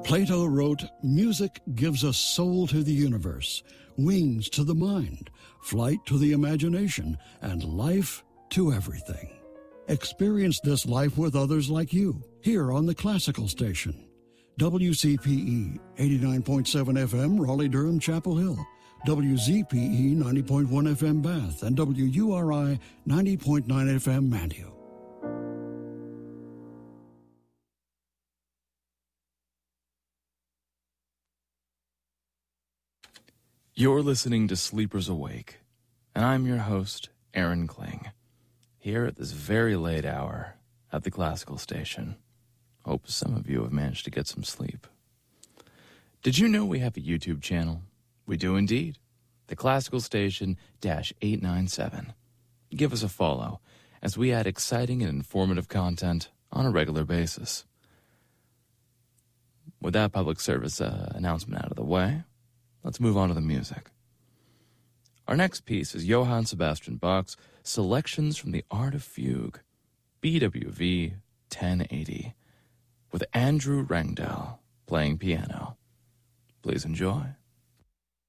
Plato wrote, "Music gives a soul to the universe, wings to the mind, flight to the imagination, and life to everything." Experience this life with others like you, here on the Classical Station. WCPE 89.7 FM, Raleigh-Durham, Chapel Hill. WZPE 90.1 FM, Bath. And WURI 90.9 FM, Mantua. You're listening to Sleepers Awake, and I'm your host, Aaron Kling, here at this very late hour at the Classical Station. Hope some of you have managed to get some sleep. Did you know we have a YouTube channel? We do indeed. The Classical Station -897. Give us a follow as we add exciting and informative content on a regular basis. With that public service announcement out of the way, let's move on to the music. Our next piece is Johann Sebastian Bach's Selections from the Art of Fugue, BWV 1080, with Andrew Rangdell playing piano. Please enjoy.